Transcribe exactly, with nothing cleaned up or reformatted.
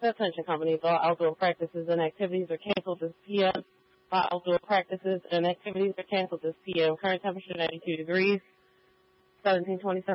Attention companies, all outdoor practices and activities are canceled this P M. All outdoor practices and activities are canceled this P M. Current temperature ninety-two degrees, seventeen twenty-seven.